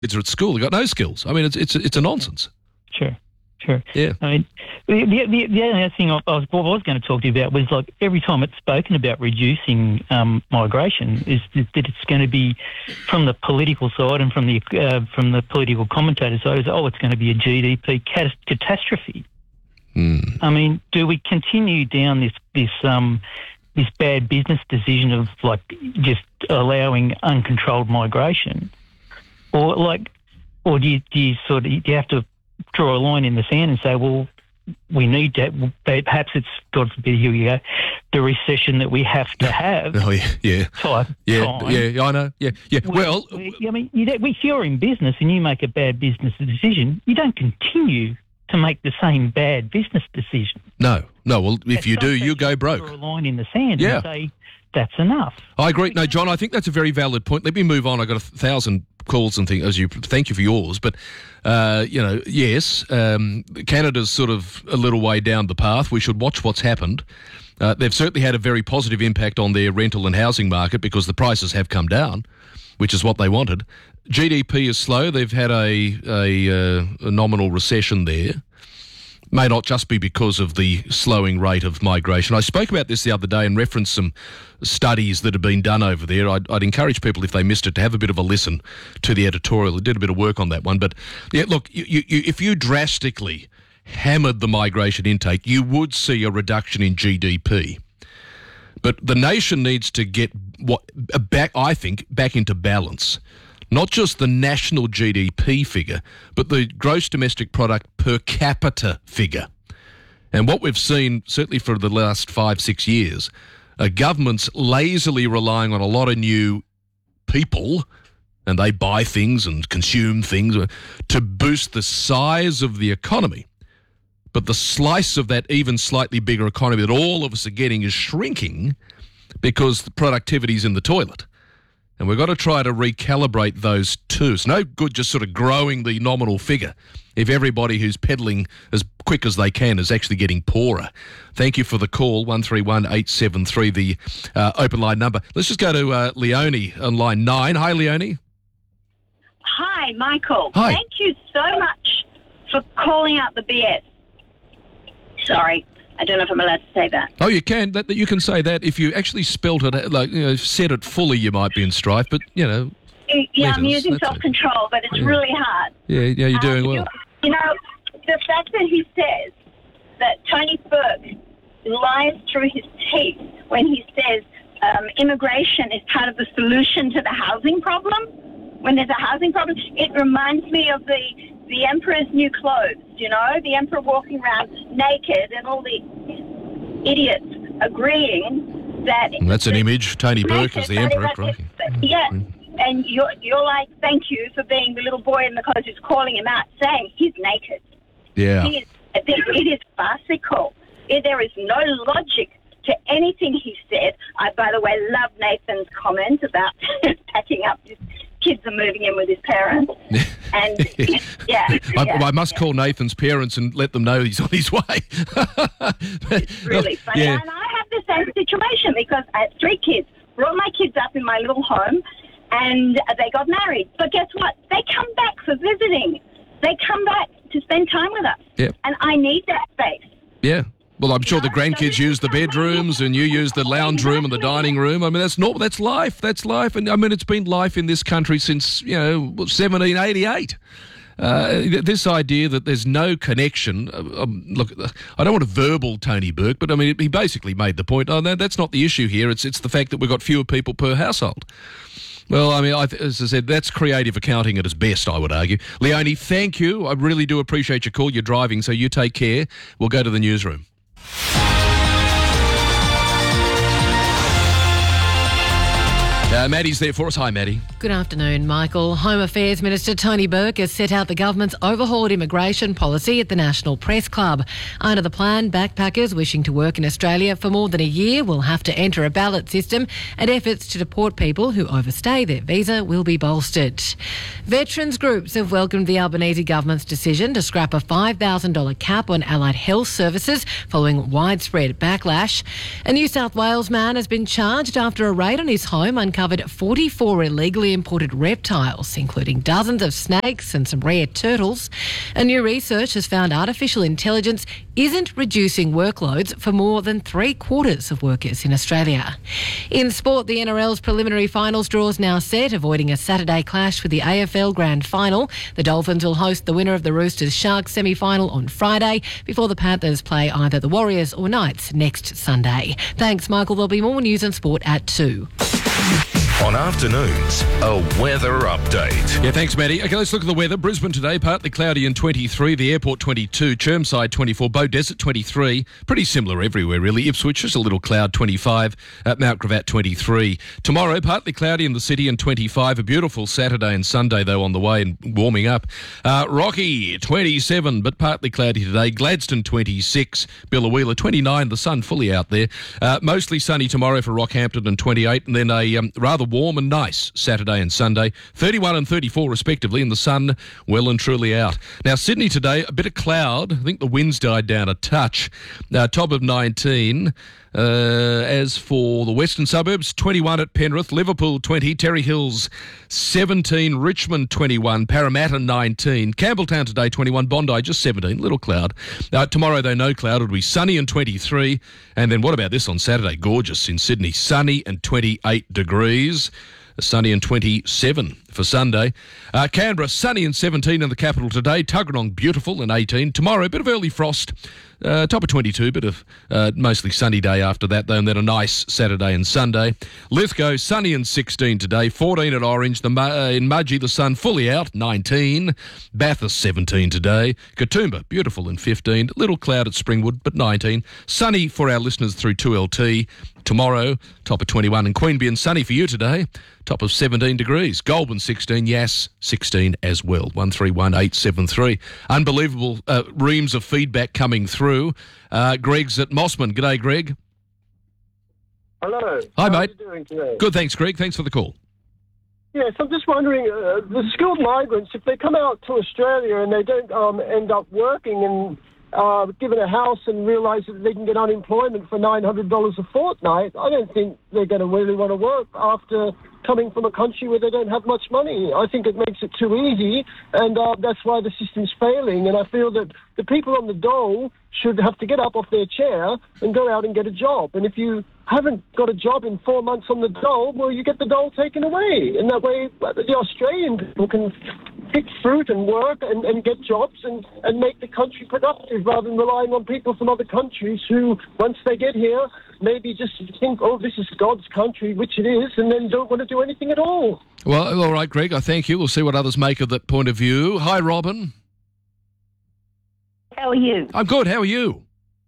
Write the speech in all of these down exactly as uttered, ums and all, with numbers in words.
kids are at school, they've got no skills. I mean, it's it's it's a nonsense. Sure, sure. Yeah. I mean, the, the, the only other thing I was, what I was going to talk to you about was, like, every time it's spoken about reducing um, migration, is that it's going to be from the political side and from the uh, from the political commentator side, is, oh, it's going to be a G D P cat- catastrophe. Mm. I mean, do we continue down this this um this bad business decision of, like, just allowing uncontrolled migration, or like, or do you do you sort of do you have to draw a line in the sand and say, well, we need to, perhaps it's, God forbid, here we go, the recession that we have to have. Oh, yeah, yeah. Type yeah, time. yeah, I know, yeah, yeah. Well, well I mean, you don't, if you're in business and you make a bad business decision, you don't continue to make the same bad business decision. no, no, well, if At you some do, stage you go broke. Draw a line in the sand Yeah. and say, that's enough. I agree. No, John, I think that's a very valid point. Let me move on. I got a thousand calls and things. As you, thank you for yours, but uh, you know, yes, um, Canada's sort of a little way down the path. We should watch what's happened. Uh, they've certainly had a very positive impact on their rental and housing market because the prices have come down, which is what they wanted. G D P is slow. They've had a a, uh, a nominal recession there. May not just be because of the slowing rate of migration. I spoke about this the other day and referenced some studies that have been done over there. I'd, I'd encourage people, if they missed it, to have a bit of a listen to the editorial. It did a bit of work on that one. But, yeah, look, you, you, if you drastically hammered the migration intake, you would see a reduction in G D P. But the nation needs to get, what back, I think, back into balance. Not just the national G D P figure, but the gross domestic product per capita figure. And what we've seen, certainly for the last five, six years, are governments lazily relying on a lot of new people, and they buy things and consume things to boost the size of the economy. But the slice of that even slightly bigger economy that all of us are getting is shrinking because the productivity's in the toilet. And we've got to try to recalibrate those two. It's no good just sort of growing the nominal figure if everybody who's peddling as quick as they can is actually getting poorer. Thank you for the call, one three one eight seven three, the uh, open line number. Let's just go to uh, Leonie on line nine. Hi, Leonie. Hi, Michael. Hi. Thank you so much for calling out the B S. Sorry. I don't know if I'm allowed to say that. Oh, you can. That, that you can say that. If you actually spelt it, like, you know, said it fully, you might be in strife. But, you know. Yeah, I'm letters, using that's self-control, but it's Yeah. really hard. Yeah, yeah, you're doing Um, well. You, you know, the fact that he says that Tony Burke lies through his teeth when he says um, immigration is part of the solution to the housing problem, when there's a housing problem, it reminds me of the the emperor's new clothes, you know, the emperor walking around naked and all the idiots agreeing that... And that's an image. Tony Burke as the emperor. Right? Yeah, and you're, you're like, thank you for being the little boy in the clothes who's calling him out, saying he's naked. Yeah. He is, it is farcical. There is no logic to anything he said. I, by the way, love Nathan's comment about packing up his kids and moving in with his parents. And yeah, I, yeah, I must yeah. call Nathan's parents and let them know he's on his way. It's really funny. Yeah. And I have the same situation because I have three kids, brought my kids up in my little home, and they got married. But guess what? They come back for visiting. They come back to spend time with us. Yeah. And I need that space. Yeah. Well, I'm sure the No, grandkids no, use the no, bedrooms and you use the lounge room and the dining room. I mean, that's not, that's life. That's life. And I mean, it's been life in this country since, you know, seventeen eighty-eight. Uh, this idea that there's no connection. Uh, um, look, I don't want to verbal Tony Burke, but I mean, he basically made the point. Oh, no, that's not the issue here. It's, it's the fact that we've got fewer people per household. Well, I mean, I, as I said, that's creative accounting at its best, I would argue. Leonie, thank you. I really do appreciate your call. You're driving, so you take care. We'll go to the newsroom. Uh, Maddie's there for us. Hi, Maddie. Good afternoon, Michael. Home Affairs Minister Tony Burke has set out the government's overhauled immigration policy at the National Press Club. Under the plan, backpackers wishing to work in Australia for more than a year will have to enter a ballot system, and efforts to deport people who overstay their visa will be bolstered. Veterans groups have welcomed the Albanese government's decision to scrap a five thousand dollars cap on allied health services following widespread backlash. A New South Wales man has been charged after a raid on his home uncovering recovered forty-four illegally imported reptiles, including dozens of snakes and some rare turtles. And new research has found artificial intelligence isn't reducing workloads for more than three quarters of workers in Australia. In sport, the N R L's preliminary finals draw is now set, avoiding a Saturday clash with the A F L Grand Final. The Dolphins will host the winner of the Roosters Sharks semi-final on Friday before the Panthers play either the Warriors or Knights next Sunday. Thanks, Michael. There'll be more news and sport at two. On afternoons, a weather update. Yeah, thanks, Maddie. Okay, let's look at the weather. Brisbane today, partly cloudy and twenty-three. The airport, twenty-two. Chermside, twenty-four. Bow Desert, twenty-three. Pretty similar everywhere, really. Ipswich, just a little cloud, twenty-five. At Mount Gravatt, twenty-three. Tomorrow, partly cloudy in the city and twenty-five. A beautiful Saturday and Sunday, though, on the way and warming up. Uh, Rocky, twenty-seven, but partly cloudy today. Gladstone, twenty-six. Billawheeler, twenty-nine. The sun fully out there. Uh, mostly sunny tomorrow for Rockhampton and twenty-eight. And then a um, rather warm and nice Saturday and Sunday, thirty-one and thirty-four respectively, and the sun well and truly out. Now, Sydney today, a bit of cloud. I think the winds died down a touch. Uh, top of nineteen. Uh, as for the western suburbs, twenty-one at Penrith, Liverpool twenty, Terry Hills seventeen, Richmond twenty-one, Parramatta nineteen, Campbelltown today twenty-one, Bondi just seventeen, little cloud. Uh, tomorrow, though, no cloud. It'll be sunny and twenty-three. And then what about this on Saturday? Gorgeous in Sydney, sunny and twenty-eight degrees. Sunny and twenty-seven for Sunday. Uh, Canberra, sunny and seventeen in the capital today. Tuggeranong, beautiful and eighteen. Tomorrow, a bit of early frost. Uh, top of twenty-two, bit of uh, mostly sunny day after that, though, and then a nice Saturday and Sunday. Lithgow, sunny and sixteen today. fourteen at Orange. The uh, in Mudgee, the sun fully out, nineteen. Bathurst, seventeen today. Katoomba, beautiful and fifteen. Little cloud at Springwood, but nineteen. Sunny for our listeners through two L T. Tomorrow, top of twenty-one. And Queanbeyan, sunny for you today. Top of seventeen degrees. Goulburn, sixteen. Yass, sixteen as well. one three one eight seven three. Unbelievable uh, reams of feedback coming through. Uh, Greg's at Mossman. G'day, Greg. Hello. Hi, How mate. are you doing today? Good, thanks, Greg. Thanks for the call. Yes, I'm just wondering, uh, the skilled migrants, if they come out to Australia and they don't um, end up working and uh, given a house and realise that they can get unemployment for nine hundred dollars a fortnight, I don't think they're going to really want to work after coming from a country where they don't have much money. I think it makes it too easy, and uh, that's why the system's failing. And I feel that the people on the dole should have to get up off their chair and go out and get a job. And if you haven't got a job in four months on the dole, well, you get the dole taken away. And that way the Australian people can pick fruit and work and, and get jobs and, and make the country productive rather than relying on people from other countries who, once they get here, maybe just think, oh, this is God's country, which it is, and then don't want to do anything at all. Well, all right, Greg, I thank you. We'll see what others make of that point of view. Hi, Robin. How are you? I'm good. How are you?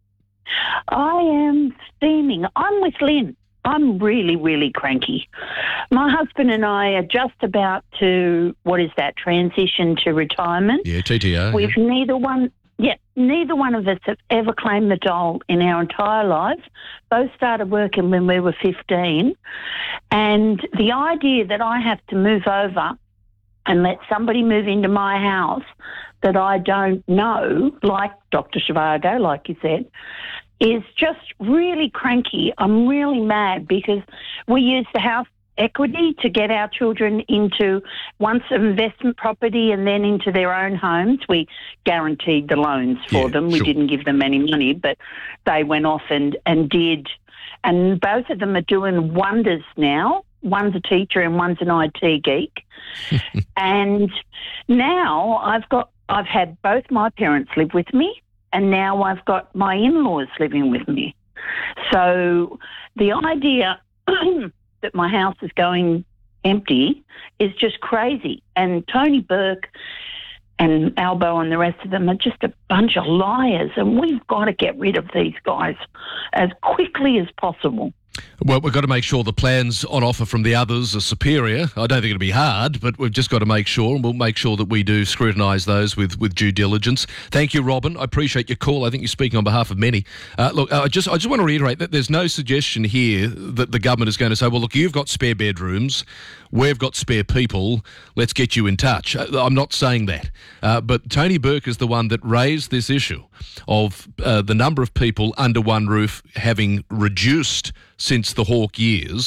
I am steaming. I'm with Lynn. I'm really, really cranky. My husband and I are just about to, what is that, transition to retirement. Yeah, T T R. We've yeah. neither one, yeah, neither one of us have ever claimed the dole in our entire life. Both started working when we were fifteen. And the idea that I have to move over and let somebody move into my house that I don't know, like Doctor Zhivago, like you said, is just really cranky. I'm really mad because we use the house equity to get our children into once investment property and then into their own homes. We guaranteed the loans for Yeah, them. We sure. didn't give them any money, but they went off and, and did. And both of them are doing wonders now. One's a teacher and one's an I T geek. And now I've got, I've had both my parents live with me, and now I've got my in-laws living with me. So the idea that my house is going empty is just crazy. And Tony Burke and Albo and the rest of them are just a bunch of liars, and we've got to get rid of these guys as quickly as possible. Well, we've got to make sure the plans on offer from the others are superior. I don't think it'll be hard, but we've just got to make sure, and we'll make sure that we do scrutinise those with, with due diligence. Thank you, Robin. I appreciate your call. I think you're speaking on behalf of many. Uh, look, I just I just want to reiterate that there's no suggestion here that the government is going to say, well, look, you've got spare bedrooms, we've got spare people, let's get you in touch. I'm not saying that. Uh, but Tony Burke is the one that raised this issue of uh, the number of people under one roof having reduced since the Hawke years,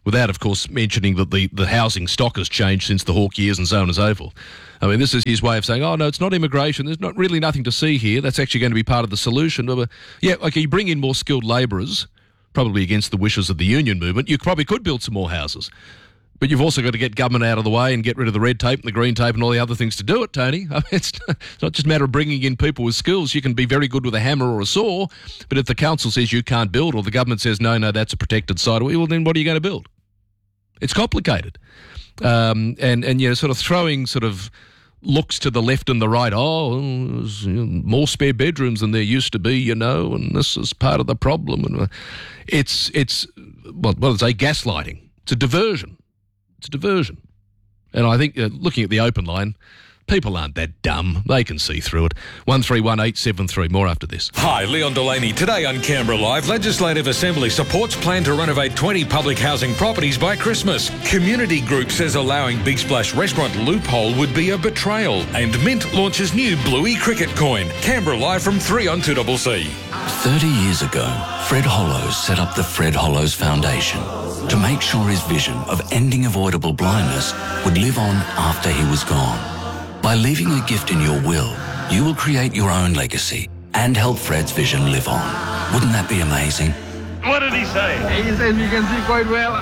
without, of course, mentioning that the, the housing stock has changed since the Hawke years and so on and so forth. I mean, this is his way of saying, oh, no, it's not immigration. There's not really nothing to see here. That's actually going to be part of the solution. But, yeah, okay, you bring in more skilled labourers, probably against the wishes of the union movement. You probably could build some more houses. But you've also got to get government out of the way and get rid of the red tape and the green tape and all the other things to do it, Tony. I mean, it's, not, it's not just a matter of bringing in people with skills. You can be very good with a hammer or a saw, but if the council says you can't build or the government says, no, no, that's a protected site, well, then what are you going to build? It's complicated. Um, and, and, you know, sort of throwing sort of looks to the left and the right, oh, there's, you know, more spare bedrooms than there used to be, you know, and this is part of the problem. And it's, it's well, what is it, gaslighting. It's a diversion. It's a diversion. And I think, uh, looking at the open line, people aren't that dumb. They can see through it. one three one eight seven three. More after this. Hi, Leon Delaney. Today on Canberra Live, Legislative Assembly supports plan to renovate twenty public housing properties by Christmas. Community group says allowing Big Splash restaurant loophole would be a betrayal. And Mint launches new Bluey cricket coin. Canberra Live from three on two C C. thirty years ago, Fred Hollows set up the Fred Hollows Foundation to make sure his vision of ending avoidable blindness would live on after he was gone. By leaving a gift in your will, you will create your own legacy and help Fred's vision live on. Wouldn't that be amazing? What did he say? He says you can see quite well.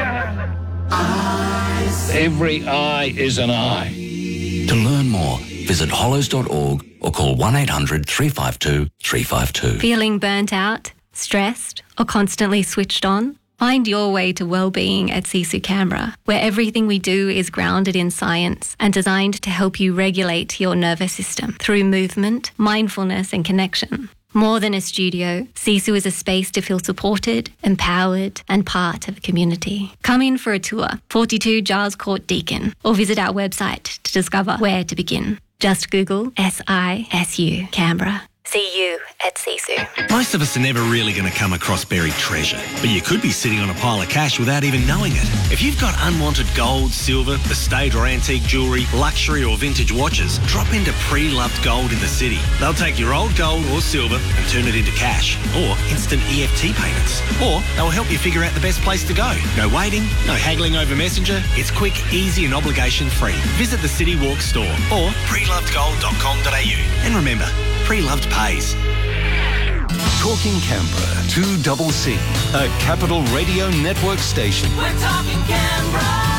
Every eye is an eye. To learn more, visit hollows dot org or call one eight hundred three five two three five two. Feeling burnt out, stressed, or constantly switched on? Find your way to well-being at Sisu Canberra, where everything we do is grounded in science and designed to help you regulate your nervous system through movement, mindfulness and connection. More than a studio, Sisu is a space to feel supported, empowered and part of a community. Come in for a tour, forty-two Giles Court Deakin, or visit our website to discover where to begin. Just Google S I S U Canberra. See you at Sisu. Most of us are never really going to come across buried treasure, but you could be sitting on a pile of cash without even knowing it. If you've got unwanted gold, silver, estate or antique jewellery, luxury or vintage watches, drop into Pre-Loved Gold in the city. They'll take your old gold or silver and turn it into cash, or instant E F T payments. Or they'll help you figure out the best place to go. No waiting, no haggling over Messenger. It's quick, easy and obligation-free. Visit the City Walk store or pre loved gold dot com dot a u. And remember, Pre-Loved pays. Talking Canberra, two C C, a Capital Radio Network station. We're talking Canberra.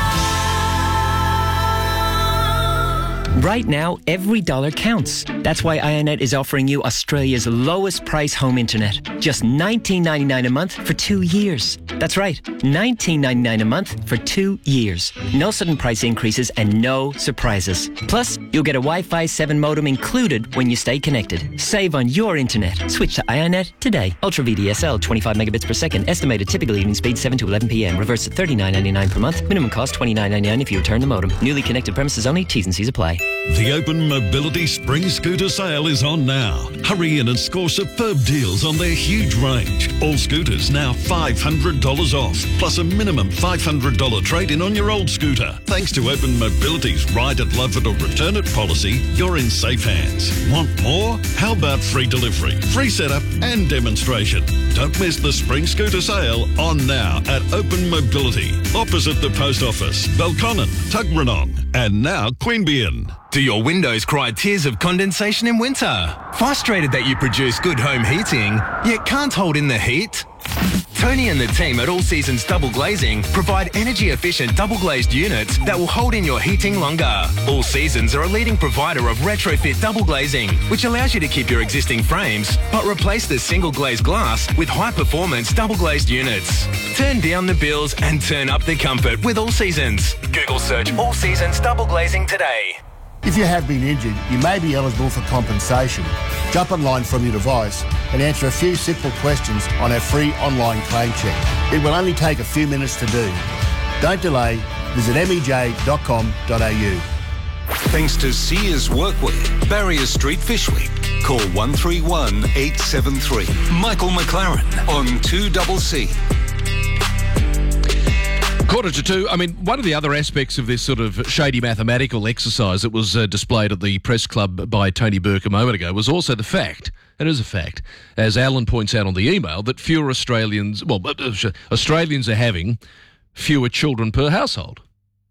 Right now, every dollar counts. That's why Ionet is offering you Australia's lowest price home internet. Just nineteen ninety-nine a month for two years. That's right, nineteen ninety-nine a month for two years. No sudden price increases and no surprises. Plus, you'll get a Wi-Fi seven modem included when you stay connected. Save on your internet. Switch to Ionet today. Ultra V D S L, twenty-five megabits per second. Estimated typical evening speed seven to eleven p.m. Reverse at thirty-nine ninety-nine per month. Minimum cost twenty-nine ninety-nine if you return the modem. Newly connected premises only. T's and C's apply. The Open Mobility Spring Scooter Sale is on now. Hurry in and score superb deals on their huge range. All scooters now five hundred dollars off, plus a minimum five hundred dollars trade-in on your old scooter. Thanks to Open Mobility's Ride it, Love it or Return it policy, you're in safe hands. Want more? How about free delivery, free setup and demonstration? Don't miss the Spring Scooter Sale on now at Open Mobility, opposite the Post Office, Belconnen, Tuggeranong and now Queanbeyan. Do your windows cry tears of condensation in winter? Frustrated that you produce good home heating, yet can't hold in the heat? Tony and the team at All Seasons Double Glazing provide energy-efficient double-glazed units that will hold in your heating longer. All Seasons are a leading provider of retrofit double glazing, which allows you to keep your existing frames, but replace the single-glazed glass with high-performance double-glazed units. Turn down the bills and turn up the comfort with All Seasons. Google search All Seasons Double Glazing today. If you have been injured, you may be eligible for compensation. Jump online from your device and answer a few simple questions on our free online claim check. It will only take a few minutes to do. Don't delay. Visit m e j dot com dot a u. Thanks to Sears Workwear, Barrier Street, Fyshwick. Call one three one eight seven three. Michael McLaren on two C C. Quarter to two. I mean, one of the other aspects of this sort of shady mathematical exercise that was uh, displayed at the press club by Tony Burke a moment ago was also the fact, it is a fact, as Alan points out on the email, that fewer Australians, well, uh, Australians are having fewer children per household.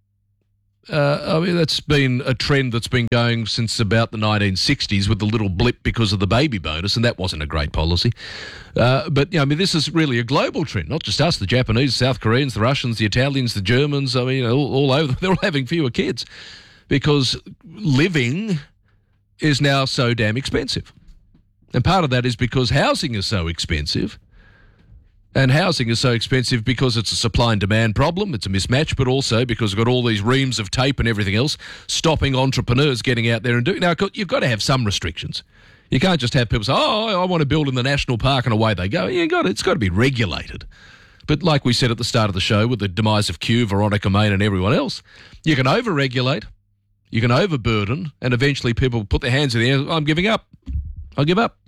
Uh, I mean, that's been a trend that's been going since about the nineteen sixties with the little blip because of the baby bonus, and that wasn't a great policy. Uh, but, you know, I mean, this is really a global trend, not just us, the Japanese, South Koreans, the Russians, the Italians, the Germans, I mean, all, all over, they're all having fewer kids because living is now so damn expensive. And part of that is because housing is so expensive. And housing is so expensive because it's a supply and demand problem. It's a mismatch, but also because we've got all these reams of tape and everything else stopping entrepreneurs getting out there and doing. Now, you've got to have some restrictions. You can't just have people say, oh, I want to build in the national park, and away they go. You got It's got to be regulated. But like we said at the start of the show, with the demise of Kew, Veronica Main and everyone else, you can over-regulate, you can overburden, and eventually people put their hands in the air. I'm giving up. I'll give up.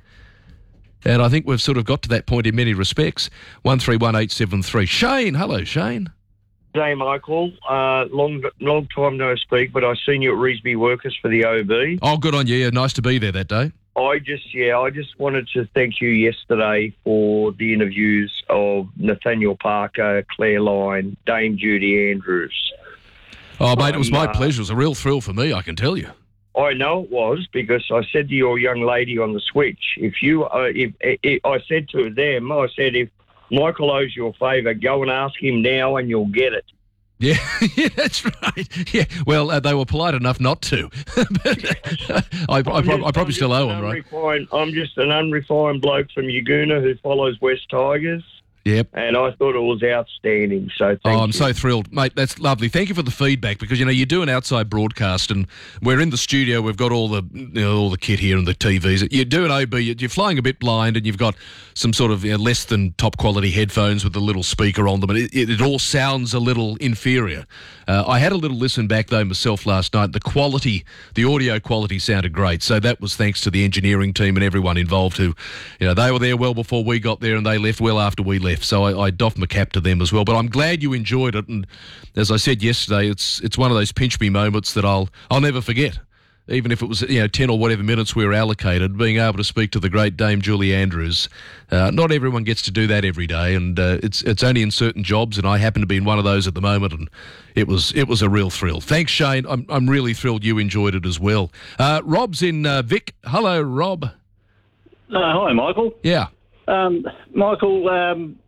And I think we've sort of got to that point in many respects. one three one eight seven three. Shane, hello, Shane. Hey, Michael. Uh, long long time no speak, but I seen you at Revesby Workers for the O B. Oh, good on you. Yeah, nice to be there that day. I just, yeah, I just wanted to thank you yesterday for the interviews of Nathaniel Parker, Claire Lyon, Dame Judy Andrews. Oh, mate, it was my Um, uh, pleasure. It was a real thrill for me, I can tell you. I know it was, because I said to your young lady on the switch, if you, uh, if, if I said to them, I said, if Michael owes you a favour, go and ask him now and you'll get it. Yeah, yeah, that's right. Yeah, well, uh, they were polite enough not to. but, uh, I, I, prob- just- I probably still just owe an them, right? unrefined- I'm just an unrefined bloke from Yagoona who follows West Tigers. Yep. And I thought it was outstanding. So thank Oh, I'm you. so thrilled. Mate, that's lovely. Thank you for the feedback because, you know, you do an outside broadcast and we're in the studio. We've got all the you know, all the kit here and the T Vs. You do an O B, you're flying a bit blind and you've got some sort of you know, less than top quality headphones with a little speaker on them and it, it, it all sounds a little inferior. Uh, I had a little listen back, though, myself last night. The quality, the audio quality sounded great. So that was thanks to the engineering team and everyone involved who, you know, they were there well before we got there and they left well after we left. So I, I doff my cap to them as well. But I'm glad you enjoyed it. And as I said yesterday, it's it's one of those pinch me moments that I'll I'll never forget. Even if it was you know ten or whatever minutes we were allocated, being able to speak to the great Dame Julie Andrews. Uh, not everyone gets to do that every day, and uh, it's it's only in certain jobs. And I happen to be in one of those at the moment, and it was it was a real thrill. Thanks, Shane. I'm I'm really thrilled you enjoyed it as well. Uh, Rob's in uh, Vic. Hello, Rob. Uh, hi, Michael. Yeah. Um, Michael, um,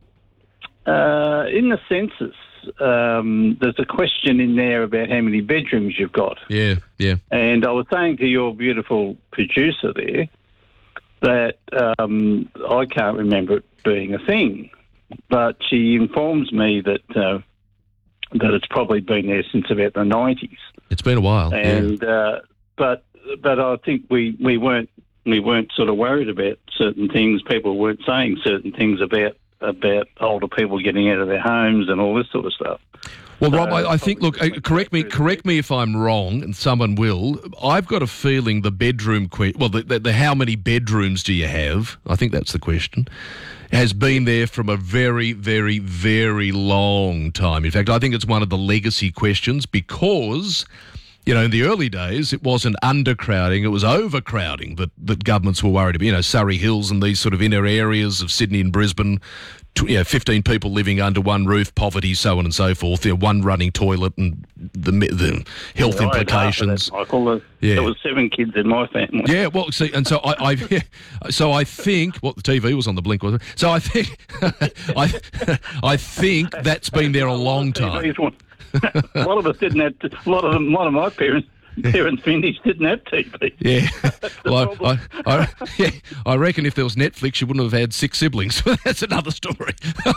uh, in the census, um, there's a question in there about how many bedrooms you've got. Yeah, yeah. And I was saying to your beautiful producer there that um, I can't remember it being a thing, but she informs me that uh, that it's probably been there since about the nineties. It's been a while. And yeah. uh, but but I think we, we weren't we weren't sort of worried about certain things. People weren't saying certain things about about older people getting out of their homes and all this sort of stuff. Well, Rob, I, I think, look, uh, correct me correct me if I'm wrong, and someone will. I've got a feeling the bedroom, que- well, the, the, the how many bedrooms do you have, I think that's the question, has been there from a very, very, very long time. In fact, I think it's one of the legacy questions because, you know, in the early days, it wasn't undercrowding, it was overcrowding that, that governments were worried about. You know, Surrey Hills and these sort of inner areas of Sydney and Brisbane, you know, fifteen people living under one roof, poverty, so on and so forth, you know, one running toilet and the the health Yeah, I had half of implications. that, Michael. There, Yeah. there was seven kids in my family. Yeah, well, see, and so I, I so I think what well, the T V was on the blink, wasn't it? So I think, I, I think that's been there a long time. A lot of us didn't have. To, a lot of them. A lot of my parents. Parents' vintage didn't have T V. Yeah, well, I, I, I, yeah, I reckon if there was Netflix, you wouldn't have had six siblings. That's another story.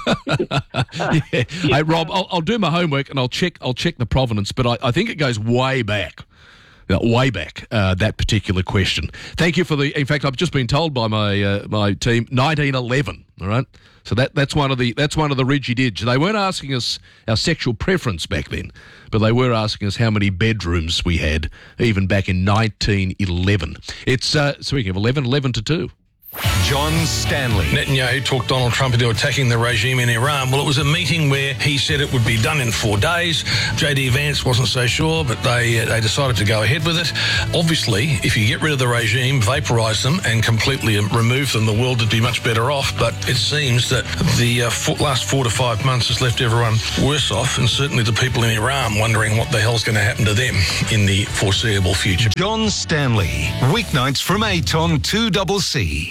yeah. Hey, Rob, I'll, I'll do my homework and I'll check. I'll check the provenance, but I, I think it goes way back. Uh, way back, uh, that particular question. Thank you for the. In fact, I've just been told by my uh, my team, nineteen eleven. All right, so that that's one of the that's one of the ridgy dids. They weren't asking us our sexual preference back then, but they were asking us how many bedrooms we had, even back in nineteen eleven. It's uh, speaking of eleven, eleven to two. John Stanley. Netanyahu talked Donald Trump into attacking the regime in Iran. Well, it was a meeting where he said it would be done in four days. J D Vance wasn't so sure, but they uh, they decided to go ahead with it. Obviously, if you get rid of the regime, vaporise them and completely remove them, the world would be much better off. But it seems that the uh, four, last four to five months has left everyone worse off, and certainly the people in Iran wondering what the hell's going to happen to them in the foreseeable future. John Stanley. Weeknights from eight on two C C.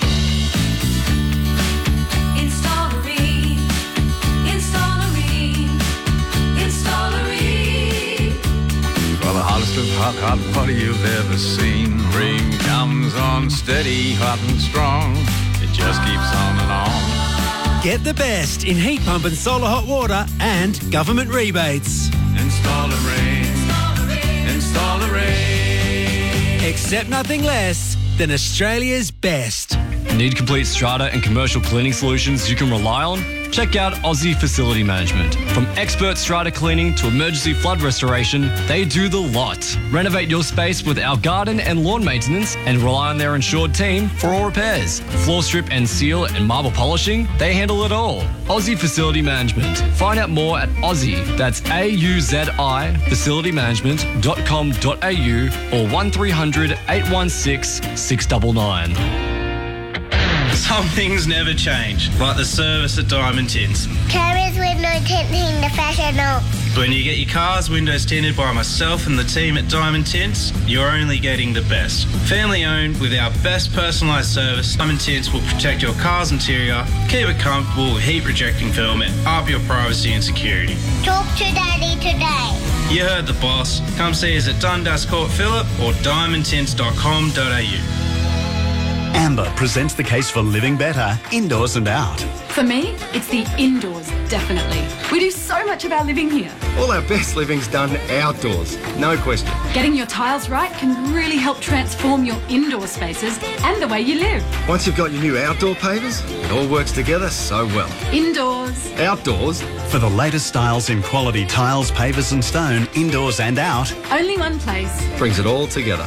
The hottest of hot, hot water you've ever seen. Rain comes on steady, hot and strong. It just keeps on and on. Get the best in heat pump and solar hot water and government rebates. Install a rain. Install a rain. Accept nothing less than Australia's best. Need complete strata and commercial cleaning solutions you can rely on? Check out Aussie Facility Management. From expert strata cleaning to emergency flood restoration, they do the lot. Renovate your space with our garden and lawn maintenance and rely on their insured team for all repairs. Floor strip and seal and marble polishing, they handle it all. Aussie Facility Management. Find out more at Aussie, that's A U Z I, facility management dot com dot a u or one three hundred eight one six six nine nine. Some things never change, like the service at Diamond Tints. Carriers with no tinting, the fashion. When you get your car's windows tinted by myself and the team at Diamond Tints, you're only getting the best. Family owned with our best personalised service, Diamond Tints will protect your car's interior, keep it comfortable with heat rejecting film and up your privacy and security. Talk to Daddy today. You heard the boss. Come see us at Dundas Court Phillip or diamond tints dot com dot a u. Amber presents the case for living better, indoors and out. For me, it's the indoors, definitely. We do so much of our living here. All our best living's done outdoors, no question. Getting your tiles right can really help transform your indoor spaces and the way you live. Once you've got your new outdoor pavers, it all works together so well. Indoors. Outdoors. For the latest styles in quality tiles, pavers and stone, indoors and out. Only one place. Brings it all together.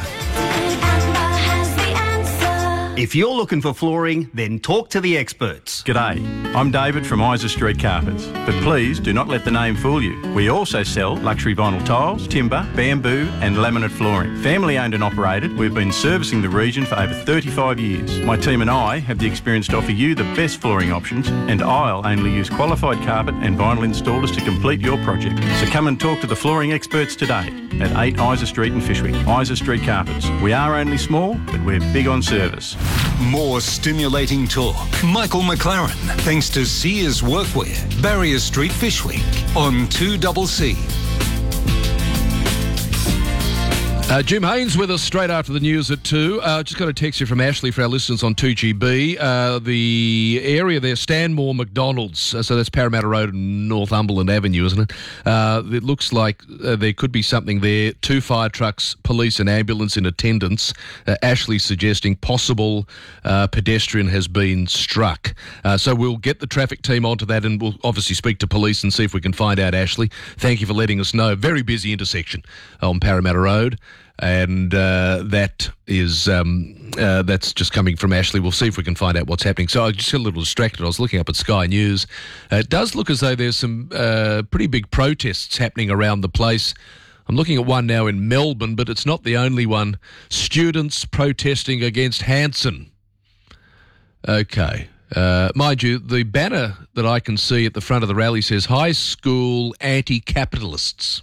If you're looking for flooring, then talk to the experts. G'day, I'm David from Isa Street Carpets, but please do not let the name fool you. We also sell luxury vinyl tiles, timber, bamboo and laminate flooring. Family owned and operated, we've been servicing the region for over thirty-five years. My team and I have the experience to offer you the best flooring options, and I'll only use qualified carpet and vinyl installers to complete your project. So come and talk to the flooring experts today at eight Isa Street in Fyshwick. Isa Street Carpets. We are only small, but we're big on service. More stimulating talk. Michael McLaren, thanks to Sears Workwear, Barrier Street, Fyshwick, on two C C. Uh, Jim Haynes with us straight after the news at two. Uh, just got a text here from Ashley for our listeners on two G B. Uh, the area there, Stanmore McDonald's, uh, so that's Parramatta Road and Northumberland Avenue, isn't it? Uh, it looks like uh, there could be something there. Two fire trucks, police and ambulance in attendance. Uh, Ashley suggesting possible uh, pedestrian has been struck. Uh, so we'll get the traffic team onto that and we'll obviously speak to police and see if we can find out, Ashley. Thank you for letting us know. Very busy intersection on Parramatta Road. And uh, that is um, uh, that's just coming from Ashley. We'll see if we can find out what's happening. So I just got a little distracted. I was looking up at Sky News. Uh, it does look as though there's some uh, pretty big protests happening around the place. I'm looking at one now in Melbourne, but it's not the only one. Students protesting against Hanson. Okay. Uh, mind you, the banner that I can see at the front of the rally says High School Anti-Capitalists.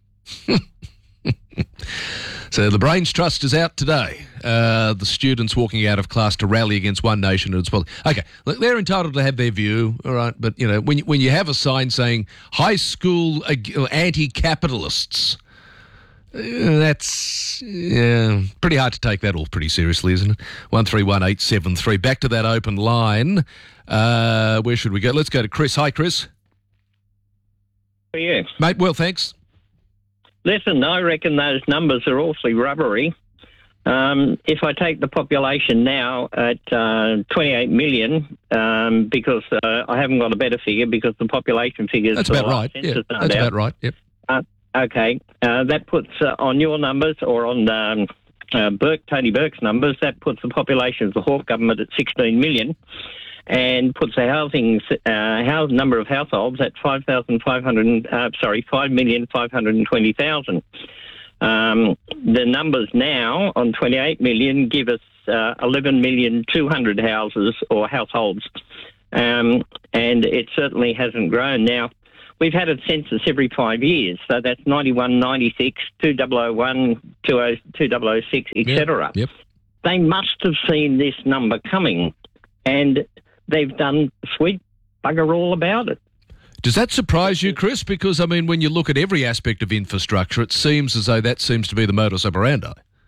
So the Brains Trust is out today. Uh, the students walking out of class to rally against One Nation and its policy. Okay, look, they're entitled to have their view, all right, but, you know, when you, when you have a sign saying High School Anti-Capitalists, uh, that's yeah, pretty hard to take that all pretty seriously, isn't it? one three one eight seven three. Back to that open line. Uh, where should we go? Let's go to Chris. Hi, Chris. Yeah. Mate, well, thanks. Listen, I reckon those numbers are awfully rubbery. Um, if I take the population now at uh, twenty-eight million, um, because uh, I haven't got a better figure because the population figures... That's about right. Yeah, that's about right. Yep. Uh, okay. Uh, that puts uh, on your numbers or on um, uh, Burke, Tony Burke's numbers, that puts the population of the Hawke government at sixteen million and puts the housing uh, house number of households at five thousand five hundred. Uh, sorry, five million five hundred twenty thousand. Um, the numbers now on twenty-eight million give us uh, eleven million two hundred houses or households, um, and it certainly hasn't grown. Now, we've had a census every five years, so that's ninety-one, ninety-six, two thousand one, two thousand six, et cetera. Yep. They must have seen this number coming, and they've done sweet bugger all about it. Does that surprise you, Chris? Because, I mean, when you look at every aspect of infrastructure, it seems as though that seems to be the modus operandi.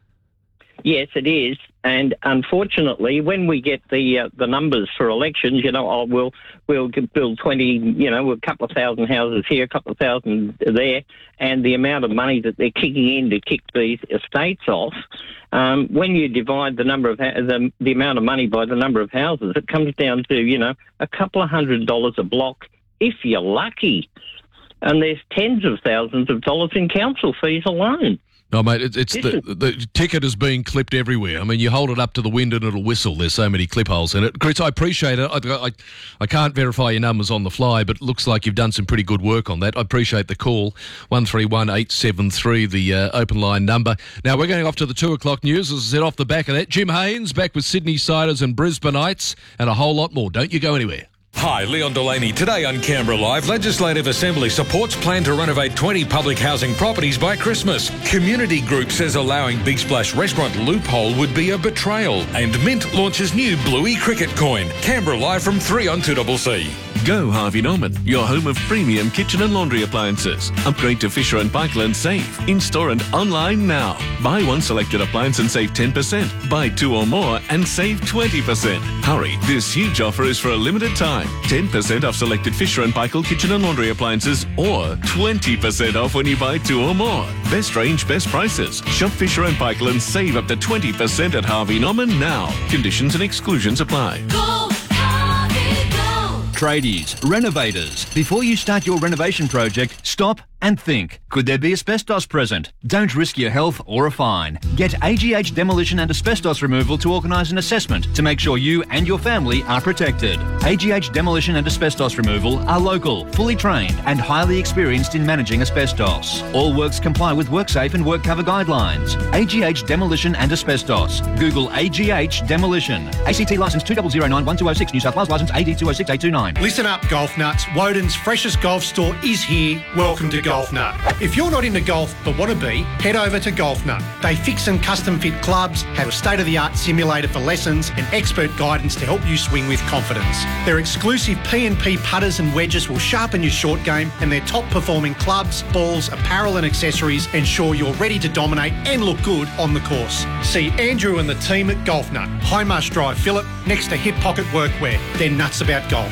Yes, it is. And unfortunately, when we get the uh, the numbers for elections, you know, oh, we'll, we'll build twenty, you know, a couple of thousand houses here, a couple of thousand there, and the amount of money that they're kicking in to kick these estates off, um, when you divide the number of ha- the, the amount of money by the number of houses, it comes down to, you know, a couple of hundred dollars a block, if you're lucky. And there's tens of thousands of dollars in council fees alone. No, mate, it's, it's the, the ticket is being clipped everywhere. I mean, you hold it up to the wind and it'll whistle. There's so many clip holes in it. Chris, I appreciate it. I, I, I can't verify your numbers on the fly, but it looks like you've done some pretty good work on that. I appreciate the call. one three one eight seven three, the uh, open line number. Now, we're going off to the two o'clock news. As I said, off the back of that, Jim Haynes back with Sydney Siders and Brisbaneites and a whole lot more. Don't you go anywhere. Hi, Leon Delaney. Today on Canberra Live, Legislative Assembly supports plan to renovate twenty public housing properties by Christmas. Community group says allowing Big Splash restaurant loophole would be a betrayal. And Mint launches new Bluey cricket coin. Canberra Live from three on two C C. Go Harvey Norman, your home of premium kitchen and laundry appliances. Upgrade to Fisher and Paykel and save. In-store and online now. Buy one selected appliance and save ten percent. Buy two or more and save twenty percent. Hurry, this huge offer is for a limited time. ten percent off selected Fisher and Paykel kitchen and laundry appliances or twenty percent off when you buy two or more. Best range, best prices. Shop Fisher and Paykel and save up to twenty percent at Harvey Norman now. Conditions and exclusions apply. Go, Harvey, go. Tradies, renovators. Before you start your renovation project, stop and think. Could there be asbestos present? Don't risk your health or a fine. Get A G H Demolition and Asbestos Removal to organise an assessment to make sure you and your family are protected. A G H Demolition and Asbestos Removal are local, fully trained and highly experienced in managing asbestos. All works comply with WorkSafe and WorkCover guidelines. A G H Demolition and Asbestos. Google A G H Demolition. A C T licence two zero zero nine one two zero six, New South Wales licence A D two zero six eight two nine. Listen up, golf nuts. Woden's freshest golf store is here. Welcome to Golf Nut. If you're not into golf but want to be, head over to Golf Nut. They fix and custom fit clubs, have a state-of-the-art simulator for lessons and expert guidance to help you swing with confidence. Their exclusive P and P putters and wedges will sharpen your short game, and their top-performing clubs, balls, apparel and accessories ensure you're ready to dominate and look good on the course. See Andrew and the team at Golf Nut, Highmarsh Drive, Phillip, next to Hip Pocket Workwear. They're nuts about golf.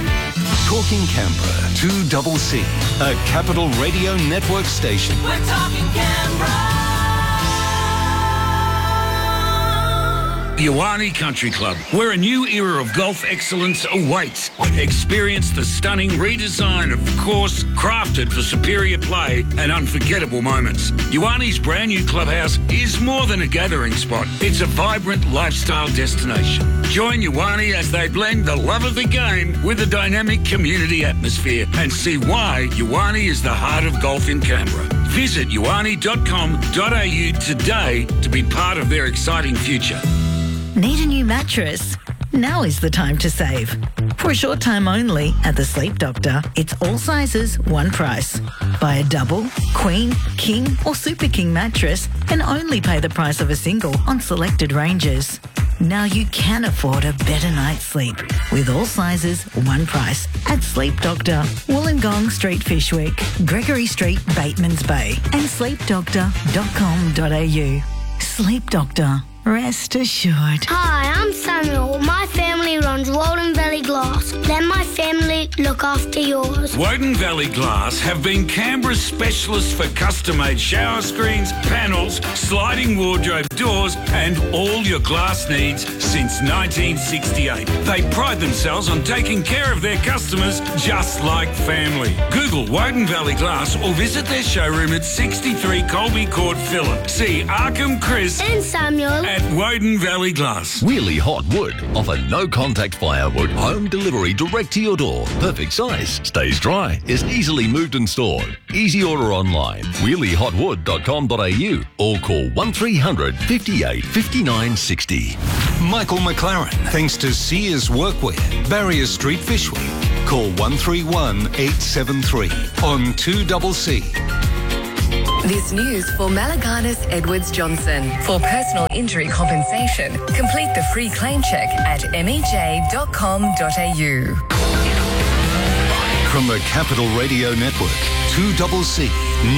Talking Canberra, two C C, a Capital Radio Network station. We're talking Canberra. Iwani Country Club, where a new era of golf excellence awaits. Experience the stunning redesign of the course, crafted for superior play and unforgettable moments. Iwani's brand new clubhouse is more than a gathering spot. It's a vibrant lifestyle destination. Join Iwani as they blend the love of the game with a dynamic community atmosphere and see why Iwani is the heart of golf in Canberra. Visit iwani dot com dot a u today to be part of their exciting future. Need a new mattress? Now is the time to save. For a short time only at the Sleep Doctor, it's all sizes, one price. Buy a double, queen, king or super king mattress and only pay the price of a single on selected ranges. Now you can afford a better night's sleep with all sizes, one price at Sleep Doctor, Wollongong Street, Fishwick, Gregory Street, Batemans Bay and sleep doctor dot com dot a u. Sleep Doctor. Rest assured. Hi, I'm Samuel. My family runs Walden Valley Glass. Then my family you look after yours? Woden Valley Glass have been Canberra's specialists for custom-made shower screens, panels, sliding wardrobe doors and all your glass needs since nineteen sixty-eight. They pride themselves on taking care of their customers just like family. Google Woden Valley Glass or visit their showroom at sixty-three Colby Court, Phillip. See Arkham Chris And Samuel at Woden Valley Glass. Wheelie Hot Wood offer no-contact firewood, home delivery direct to your door. Perfect size, stays dry, is easily moved and stored. Easy order online, wheelie hot wood dot com dot a u or call one three hundred, fifty-eight, fifty-nine, sixty. Michael McLaren, thanks to Sears Workwear, Barrier Street, Fishwick. Call one three one, eight seven three on two C C. This news for Malaganas Edwards Johnson. For personal injury compensation, complete the free claim check at m e j dot com dot a u. From the Capital Radio Network, two C C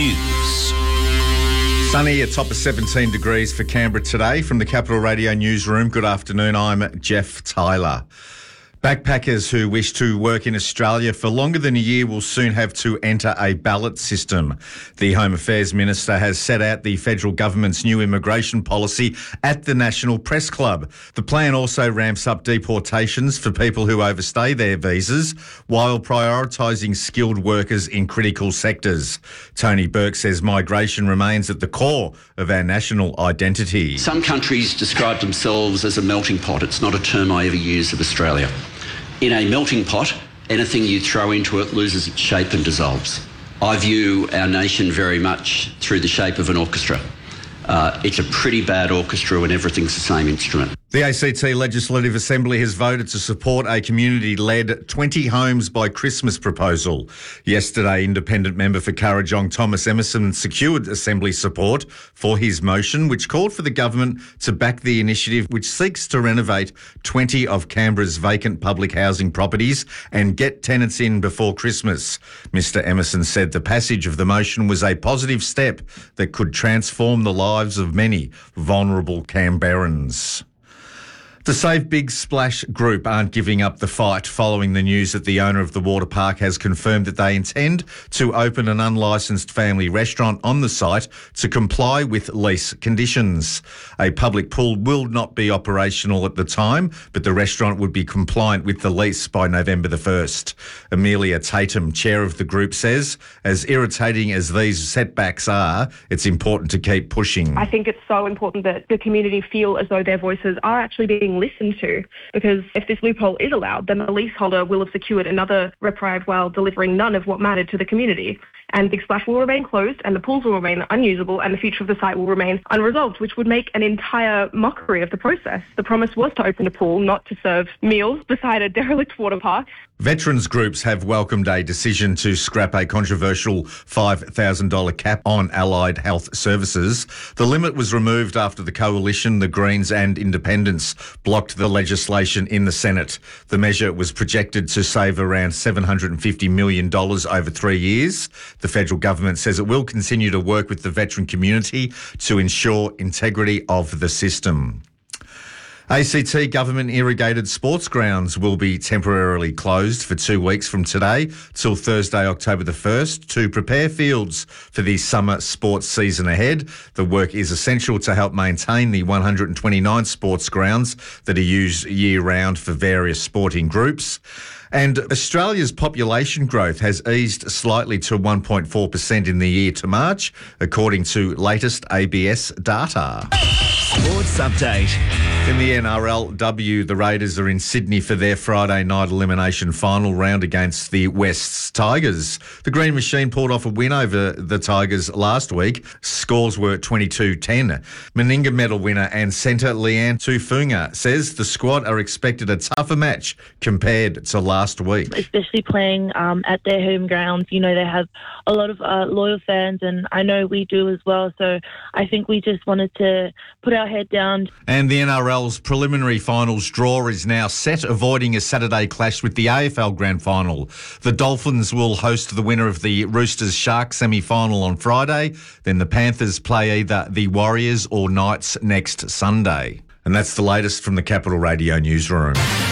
News. Sunny, a top of seventeen degrees for Canberra today. From the Capital Radio Newsroom, good afternoon. I'm Jeff Tyler. Backpackers who wish to work in Australia for longer than a year will soon have to enter a ballot system. The Home Affairs Minister has set out the federal government's new immigration policy at the National Press Club. The plan also ramps up deportations for people who overstay their visas while prioritising skilled workers in critical sectors. Tony Burke says migration remains at the core of our national identity. Some countries describe themselves as a melting pot. It's not a term I ever use of Australia. In a melting pot, anything you throw into it loses its shape and dissolves. I view our nation very much through the shape of an orchestra. Uh, it's a pretty bad orchestra when everything's the same instrument. The A C T Legislative Assembly has voted to support a community-led twenty homes by Christmas proposal. Yesterday, independent member for Kurrajong Thomas Emerson secured Assembly support for his motion, which called for the government to back the initiative which seeks to renovate twenty of Canberra's vacant public housing properties and get tenants in before Christmas. Mister Emerson said the passage of the motion was a positive step that could transform the lives of many vulnerable Canberrans. The Save Big Splash group aren't giving up the fight following the news that the owner of the water park has confirmed that they intend to open an unlicensed family restaurant on the site to comply with lease conditions. A public pool will not be operational at the time, but the restaurant would be compliant with the lease by November the first. Amelia Tatum, chair of the group, says, as irritating as these setbacks are, it's important to keep pushing. I think it's so important that the community feel as though their voices are actually being listened to, because if this loophole is allowed, then the leaseholder will have secured another reprieve while delivering none of what mattered to the community. And Big Splash will remain closed and the pools will remain unusable and the future of the site will remain unresolved, which would make an entire mockery of the process. The promise was to open a pool, not to serve meals beside a derelict water park. Veterans groups have welcomed a decision to scrap a controversial five thousand dollars cap on allied health services. The limit was removed after the Coalition, the Greens and Independents blocked the legislation in the Senate. The measure was projected to save around seven hundred fifty million dollars over three years. The federal government says it will continue to work with the veteran community to ensure integrity of the system. A C T government irrigated sports grounds will be temporarily closed for two weeks from today till Thursday, October the first, to prepare fields for the summer sports season ahead. The work is essential to help maintain the one hundred twenty-nine sports grounds that are used year-round for various sporting groups. And Australia's population growth has eased slightly to one point four percent in the year to March, according to latest A B S data. Sports update. In the N R L W, the Raiders are in Sydney for their Friday night elimination final round against the Wests Tigers. The Green Machine pulled off a win over the Tigers last week. Scores were twenty-two ten. Meninga medal winner and centre Leanne Tufunga says the squad are expected a tougher match compared to last week. Especially playing um, at their home grounds. You know, they have a lot of uh, loyal fans, and I know we do as well. So I think we just wanted to put our head down. And the N R L's preliminary finals draw is now set, avoiding a Saturday clash with the A F L Grand Final. The Dolphins will host the winner of the Roosters Sharks semi-final on Friday. Then the Panthers play either the Warriors or Knights next Sunday. And that's the latest from the Capital Radio Newsroom.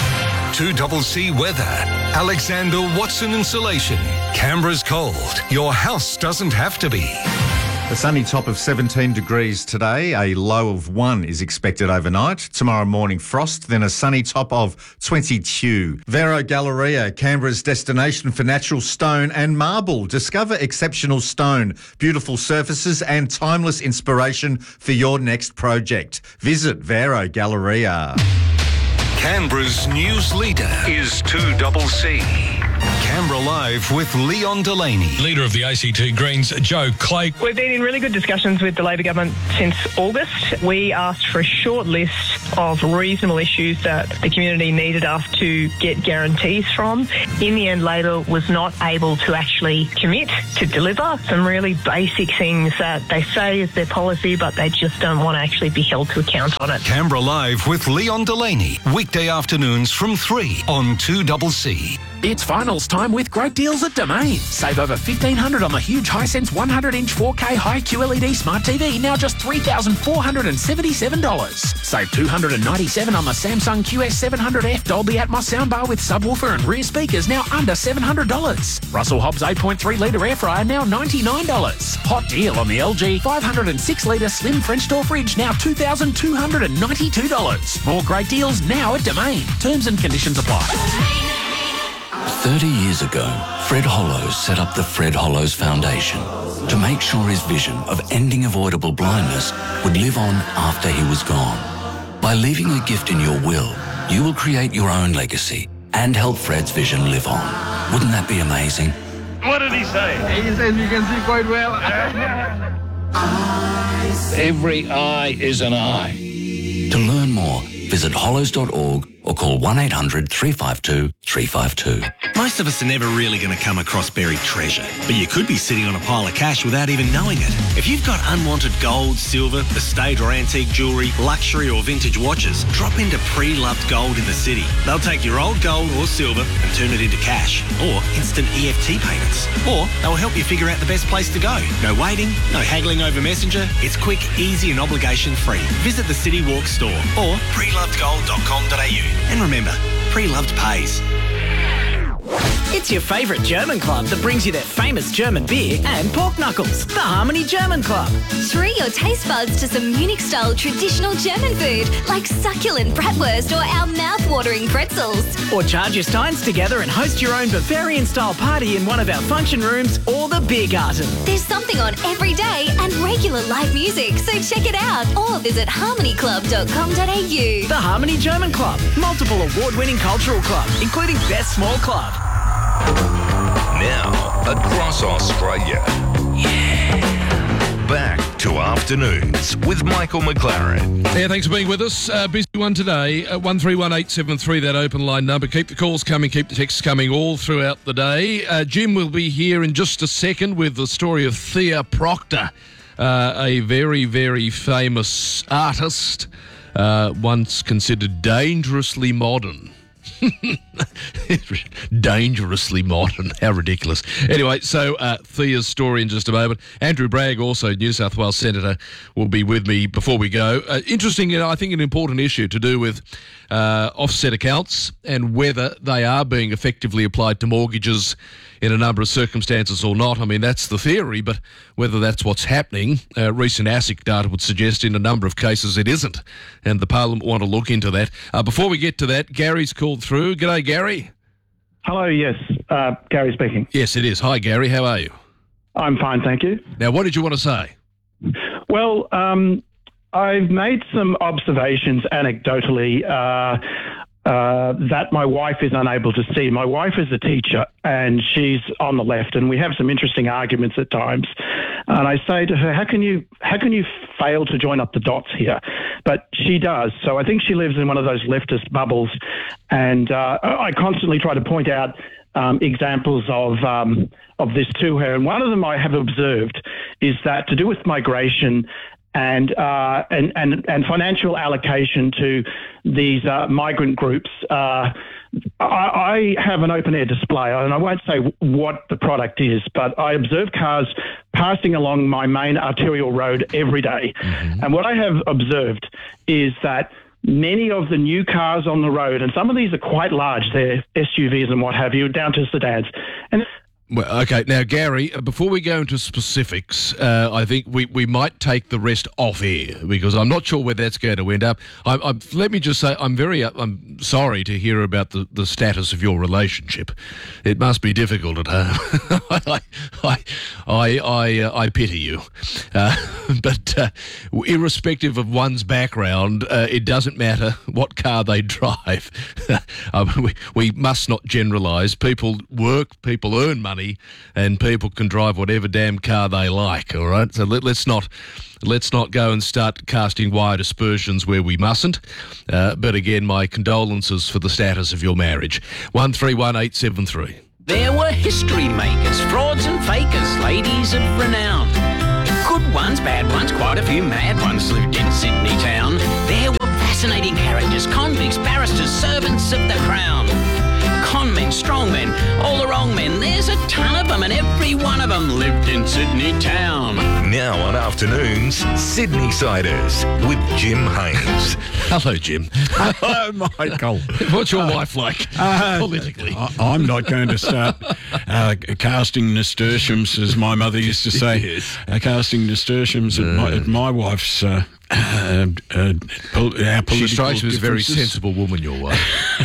two C C weather. Alexander Watson Insulation. Canberra's cold. Your house doesn't have to be. A sunny top of seventeen degrees today. A low of one is expected overnight. Tomorrow morning frost, then a sunny top of twenty-two. Vero Galleria, Canberra's destination for natural stone and marble. Discover exceptional stone, beautiful surfaces and timeless inspiration for your next project. Visit Vero Galleria. Canberra's news leader is two C C. Canberra Live with Leon Delaney. Leader of the A C T Greens, Joe Clay. We've been in really good discussions with the Labor government since August. We asked for a short list of reasonable issues that the community needed us to get guarantees from. In the end, Labor was not able to actually commit to deliver some really basic things that they say is their policy, but they just don't want to actually be held to account on it. Canberra Live with Leon Delaney. Weekday afternoons from three on two C C. It's finals time with great deals at Domain. Save over fifteen hundred dollars on the huge Hisense one hundred inch four K high Q L E D smart T V, now just three thousand four hundred seventy-seven dollars. Save two hundred ninety-seven dollars on the Samsung Q S seven hundred F Dolby Atmos soundbar with subwoofer and rear speakers, now under seven hundred dollars. Russell Hobbs eight point three litre air fryer, now ninety-nine dollars. Hot deal on the L G five hundred six litre slim French door fridge, now two thousand two hundred ninety-two dollars. More great deals now at Domain. Terms and conditions apply. thirty years ago, Fred Hollows set up the Fred Hollows Foundation to make sure his vision of ending avoidable blindness would live on after he was gone. By leaving a gift in your will, you will create your own legacy and help Fred's vision live on. Wouldn't that be amazing? What did he say? He says you can see quite well. Every eye is an eye. To learn more, visit hollows dot org or call one eight hundred three five two three five two. Most of us are never really going to come across buried treasure, but you could be sitting on a pile of cash without even knowing it. If you've got unwanted gold, silver, estate or antique jewellery, luxury or vintage watches, drop into Pre-Loved Gold in the city. They'll take your old gold or silver and turn it into cash or instant E F T payments. Or they'll help you figure out the best place to go. No waiting, no haggling over Messenger. It's quick, easy and obligation free. Visit the City Walk store or pre loved gold dot com dot a u. And remember, Pre-Loved pays. It's your favourite German club that brings you their famous German beer and pork knuckles, the Harmony German Club. Treat your taste buds to some Munich-style traditional German food like succulent bratwurst or our mouth-watering pretzels. Or charge your steins together and host your own Bavarian-style party in one of our function rooms or the beer garden. There's something on every day and regular live music, so check it out or visit harmony club dot com dot a u. The Harmony German Club, multiple award-winning cultural club, including Best Small Club. Now, across Australia. Yeah. Back to afternoons with Michael McLaren. Yeah, thanks for being with us. Uh, busy one today. Uh, one three one eight seven three, that open line number. Keep the calls coming, keep the texts coming all throughout the day. Uh, Jim will be here in just a second with the story of Thea Proctor, uh, a very, very famous artist, uh, once considered dangerously modern. Dangerously modern. How ridiculous. Anyway, so uh, Thea's story in just a moment. Andrew Bragg, also New South Wales Senator, will be with me before we go. Uh, interesting, you know, I think an important issue to do with uh, offset accounts and whether they are being effectively applied to mortgages in a number of circumstances or not. I mean, that's the theory, but whether that's what's happening, uh, recent ASIC data would suggest in a number of cases it isn't, and the Parliament want to look into that. Uh, before we get to that, Gary's called through. G'day, Gary. Hello, yes. Uh, Gary speaking. Yes, it is. Hi, Gary. How are you? I'm fine, thank you. Now, what did you want to say? Well, um, I've made some observations anecdotally uh, uh, that my wife is unable to see. My wife is a teacher and she's on the left, and we have some interesting arguments at times. And I say to her, how can you how can you fail to join up the dots here? But she does. So I think she lives in one of those leftist bubbles. And uh, I constantly try to point out um, examples of um, of this to her. And one of them I have observed is that to do with migration and uh, and, and and financial allocation to these uh, migrant groups. Uh, I, I have an open air display, and I won't say what the product is, but I observe cars passing along my main arterial road every day. Mm-hmm. And what I have observed is that many of the new cars on the road, and some of these are quite large, they're S U Vs and what have you, down to sedans. And Well, okay. Now, Gary, before we go into specifics, uh, I think we, we might take the rest off air because I'm not sure where that's going to end up. I, I, let me just say I'm very uh, I'm sorry to hear about the, the status of your relationship. It must be difficult at home. I I I I, uh, I pity you, uh, but uh, irrespective of one's background, uh, it doesn't matter what car they drive. uh, we we must not generalise. People work, people earn money. And people can drive whatever damn car they like, all right? So let, let's not let's not go and start casting wide aspersions where we mustn't. Uh, but again, my condolences for the status of your marriage. one three one eight seven three. There were history makers, frauds and fakers, ladies of renown. Good ones, bad ones, quite a few mad ones lived in Sydney town. There were fascinating characters, convicts, barristers, servants of the crown. Con men, strong men, all the wrong men. There's a ton of them, and every one of them lived in Sydney town. Now on afternoons, Sydney Siders with Jim Haynes. Hello, Jim. Hello, Michael. What's your wife like uh, politically? I, I'm not going to start uh, casting nasturtiums, as my mother used to say. Yes. Uh, casting nasturtiums at, my, at my wife's. Uh, Uh, uh, pol- our she strikes me as a very differences. sensible woman, your wife.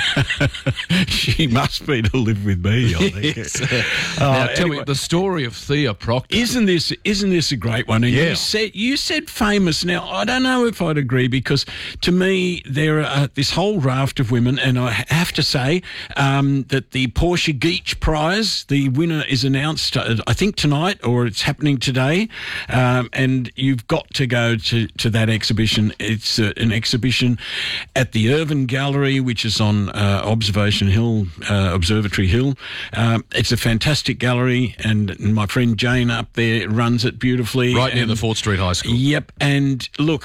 She must be to live with me, I think. Yes. Uh, now, tell anyway, me the story of Thea Proctor. Isn't this isn't this a great one? And Yeah. you said you said famous. Now I don't know if I'd agree because to me there are this whole raft of women, and I have to say um, that the Portia Geach Prize, the winner is announced uh, I think tonight or it's happening today, um, and you've got to go to to that exhibition. It's uh, an exhibition at the Irvine Gallery, which is on uh, Observation Hill, uh, Observatory Hill. Um, it's a fantastic gallery, and my friend Jane up there runs it beautifully. Right near and, the Fort Street High School. Yep, and look,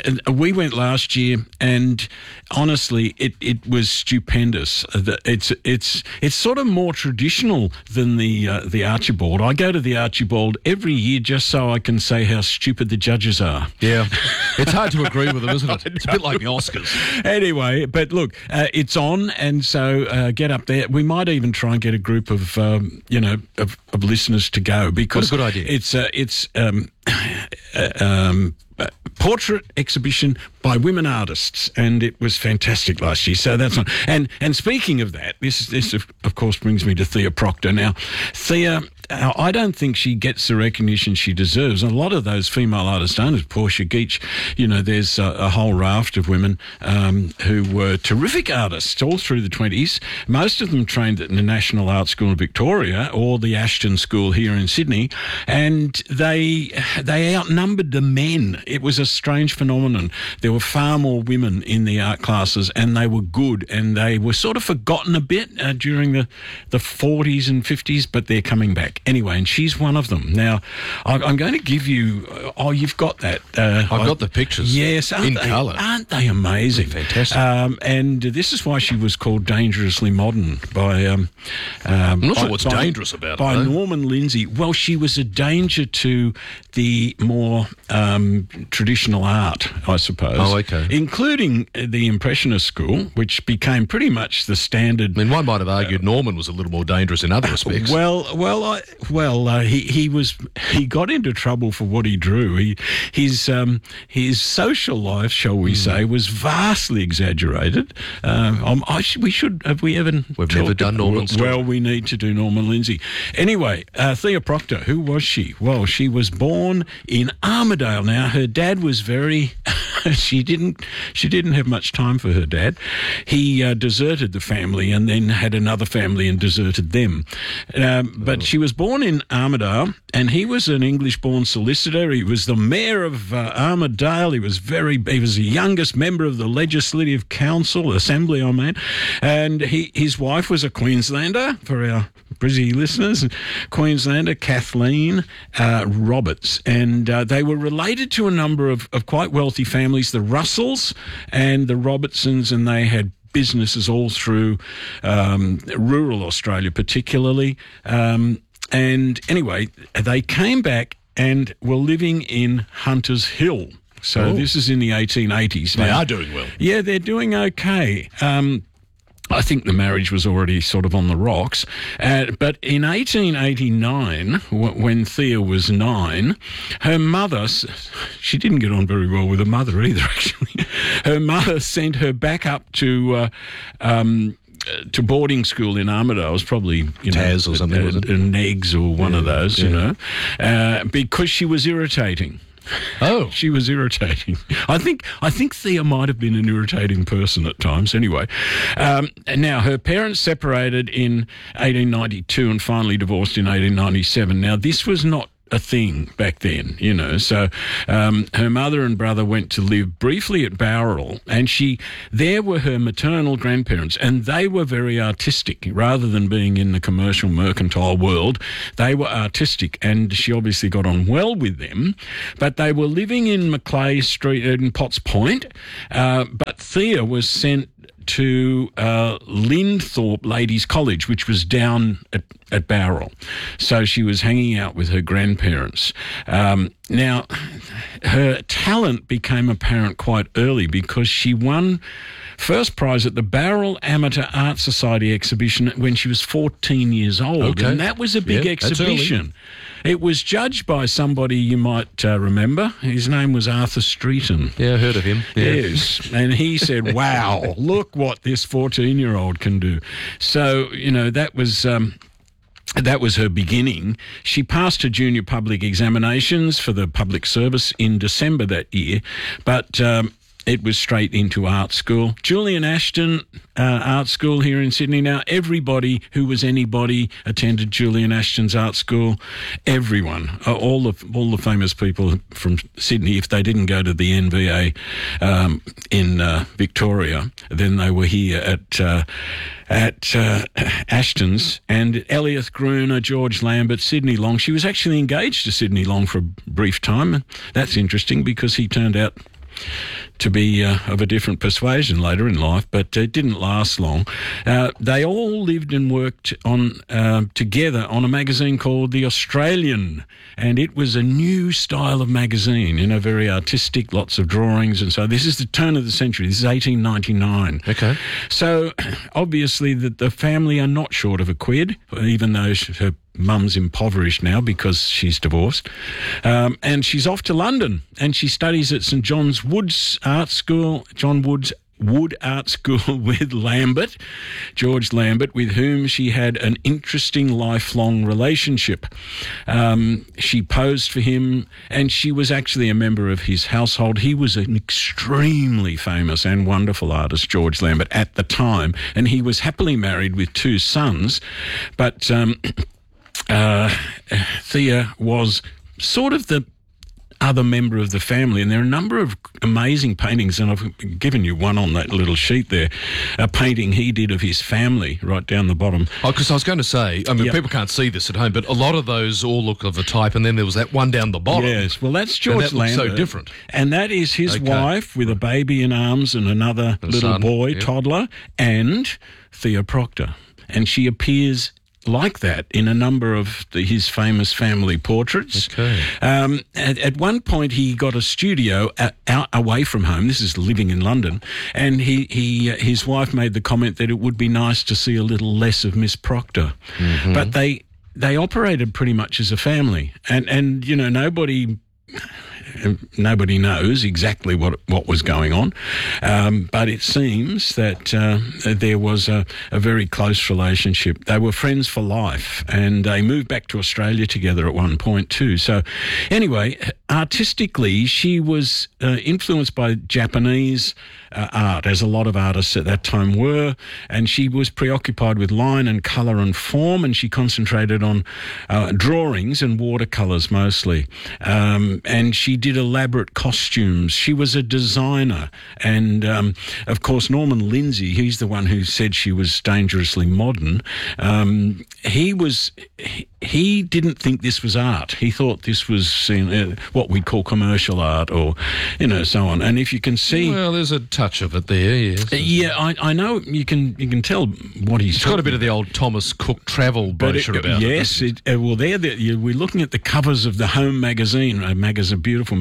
we went last year, and honestly, it, it was stupendous. It's it's it's sort of more traditional than the uh, the Archibald. I go to the Archibald every year just so I can say how stupid the judges are. Yeah. It's hard to agree with them, isn't it? It's a bit like the Oscars. Anyway, but look, uh, it's on, and so uh, get up there. We might even try and get a group of, um, you know, of, of listeners to go because what a good idea. It's uh, it's um, uh, um, uh, portrait exhibition by women artists, and it was fantastic last year. So that's on. And and speaking of that, this this of, of course brings me to Thea Proctor. Now, Thea. Uh, I don't think she gets the recognition she deserves. And a lot of those female artist owners, Portia Geach, you know, there's a, a whole raft of women um, who were terrific artists all through the twenties. Most of them trained at the National Art School in Victoria or the Ashton School here in Sydney, and they they outnumbered the men. It was a strange phenomenon. There were far more women in the art classes, and they were good, and they were sort of forgotten a bit uh, during the, the forties and fifties, but they're coming back. Anyway, and she's one of them. Now, I'm going to give you... Oh, you've got that. Uh, I've I, got the pictures. Yes, aren't in they, colour. Aren't they amazing? Fantastic. Um, and this is why she was called Dangerously Modern by... Um, um, I'm not by, sure what's by, dangerous about by it, though. Norman Lindsay. Well, she was a danger to the more um, traditional art, I suppose. Oh, okay. Including the Impressionist school, which became pretty much the standard... I mean, one might have argued uh, Norman was a little more dangerous in other respects. Well, well, I, well, uh, he he was he got into trouble for what he drew. He his um, his social life, shall we mm. say, was vastly exaggerated. Uh, um, I sh- we should have we ever we've never done Norman. Well, well, we need to do Norman Lindsay. Anyway, uh, Thea Proctor, who was she? Well, she was born in Armidale. Now, her dad was very. she didn't she didn't have much time for her dad. He uh, deserted the family and then had another family and deserted them. Um, but oh. she was born in Armidale, and he was an English-born solicitor. He was the mayor of uh, Armidale. He was very. He was the youngest member of the Legislative Council, Assembly, I mean, and he his wife was a Queenslander for our Brizzy listeners, Queenslander Kathleen uh, Roberts, and uh, they were related to a number of, of quite wealthy families, the Russells and the Robertsons, and they had businesses all through um, rural Australia particularly. Um, and anyway, they came back and were living in Hunters Hill. So Oh. this is in the eighteen eighties. They Now- are doing well. Yeah, they're doing okay. Um, I think the marriage was already sort of on the rocks. Uh, but in eighteen eighty-nine, w- when Thea was nine, her mother, s- she didn't get on very well with her mother either, actually. Her mother sent her back up to... Uh, um, uh, to boarding school in Armidale, probably you know, Taz or something, uh, was it? uh, Negs or one Yeah, of those, you yeah. know, uh, because she was irritating. Oh, she was irritating. I think I think Thea might have been an irritating person at times. Anyway, um, and now her parents separated in eighteen ninety-two and finally divorced in eighteen ninety-seven. Now this was not a thing back then, you know. So um, her mother and brother went to live briefly at Bowral, and she there were her maternal grandparents, and they were very artistic. Rather than being in the commercial mercantile world, they were artistic, and she obviously got on well with them. But they were living in Maclay Street in Potts Point, uh, but Thea was sent to uh, Lindthorpe Ladies College, which was down at, at Bowral. So she was hanging out with her grandparents. Um, now, her talent became apparent quite early because she won first prize at the Bowral Amateur Art Society exhibition when she was fourteen years old. Okay. And that was a big Yeah, that's early. exhibition. It was judged by somebody you might uh, remember. His name was Arthur Streeton. Yeah, I heard of him. Yeah. Yes. And he said, wow, look what this fourteen-year-old can do. So, you know, that was... Um, That was her beginning. She passed her junior public examinations for the public service in December that year, but um, it was straight into art school. Julian Ashton uh, Art School here in Sydney. Now, everybody who was anybody attended Julian Ashton's art school. Everyone, uh, all the all the famous people from Sydney, if they didn't go to the N V A um, in uh, Victoria, then they were here at... Uh, at uh, Ashton's, and Elliot Gruner, George Lambert, Sidney Long. She was actually engaged to Sidney Long for a brief time, and that's interesting because he turned out to be uh, of a different persuasion later in life, but it didn't last long. Uh, they all lived and worked on uh, together on a magazine called The Australian, and it was a new style of magazine, you know, very artistic, lots of drawings, and so this is the turn of the century. This is eighteen ninety-nine. Okay. So obviously the, the family are not short of a quid, even though she, her mum's impoverished now because she's divorced. Um, and she's off to London, and she studies at St John's Wood's Art School, John Wood's Wood Art School with Lambert, George Lambert, with whom she had an interesting lifelong relationship. Um, she posed for him, and she was actually a member of his household. He was an extremely famous and wonderful artist, George Lambert, at the time, and he was happily married with two sons, but um, uh, Thea was sort of the other member of the family, and there are a number of amazing paintings, and I've given you one on that little sheet there, a painting he did of his family right down the bottom. Oh, because I was going to say, I mean, Yep. people can't see this at home, but a lot of those all look of the type, and then there was that one down the bottom. Yes, well, that's And George that looks Lambert. so different. And that is his Okay. wife with a baby in arms and another And a little son, boy, yep. toddler, and Thea Proctor. And she appears like that in a number of the, his famous family portraits. Okay. Um, at, at one point, he got a studio out, out away from home. This is living in London, and he, he uh, his wife made the comment that it would be nice to see a little less of Miss Proctor. Mm-hmm. But they they operated pretty much as a family, and and you know nobody. Nobody knows exactly what what was going on, um, but it seems that uh, there was a, a very close relationship. They were friends for life, and they moved back to Australia together at one point too. So anyway, artistically, she was uh, influenced by Japanese uh, art, as a lot of artists at that time were, and she was preoccupied with line and colour and form, and she concentrated on uh, drawings and watercolours mostly. Um, and she did elaborate costumes. She was a designer. And, um, of course, Norman Lindsay, he's the one who said she was dangerously modern. Um, he was... He, he didn't think this was art. He thought this was you know, what we'd call commercial art or, you know, so on. And if you can see... Well, there's a touch of it there, yes. Uh, yeah, I, I know you can you can tell what he's It's got a bit of the old Thomas Cook travel brochure it, about yes, it. Yes, uh, well, there, there you, we're looking at the covers of the Home magazine, a, mag- a beautiful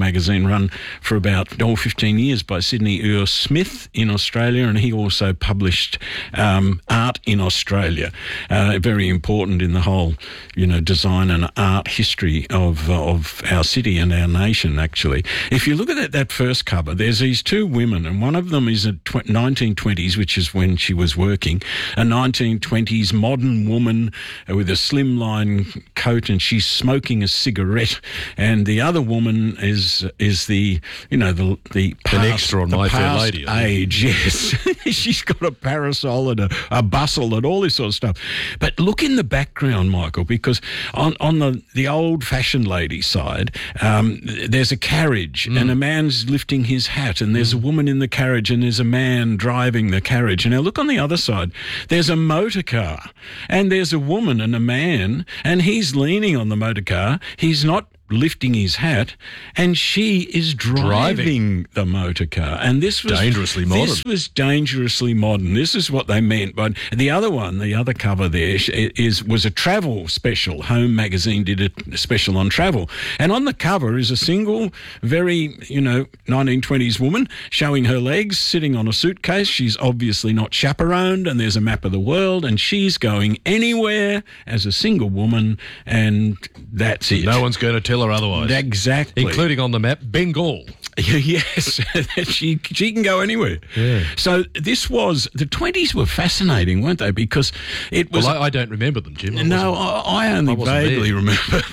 magazine run for about oh, fifteen years by Sydney Ur Smith in Australia, and he also published um, Art in Australia, uh, very important in the whole, you know, design and art history of uh, of our city and our nation, actually. If you look at that, that first cover, there's these two women, and one of them is a tw- nineteen twenties, which is when she was working, a nineteen twenties modern woman with a slimline coat, and she's smoking a cigarette, and the other woman is is the, you know, the the past, extra on the My Fair past Lady, I think. age, yes. She's got a parasol and a, a bustle and all this sort of stuff. But look in the background, Michael, because on, on the, the old-fashioned lady side, um, there's a carriage Mm. and a man's lifting his hat, and there's a woman in the carriage and there's a man driving the carriage. And now look on the other side, there's a motor car and there's a woman and a man, and he's leaning on the motor car. He's not lifting his hat, and she is driving, Driving. the motor car. And this was Dangerously modern. This was dangerously modern. This is what they meant. But the other one, the other cover there is was a travel special. Home magazine did a special on travel, and on the cover is a single, very, you know, nineteen twenties woman showing her legs, sitting on a suitcase. She's obviously not chaperoned, and there's a map of the world, and she's going anywhere as a single woman, and that's it. No one's going to tell her otherwise. Exactly. Including on the map, Bengal. Yes, she she can go anywhere. Yeah. So this was, the twenties were fascinating, weren't they? Because it was... Well, I, I don't remember them, Jim. I no, wasn't- I, I only I wasn't vaguely there.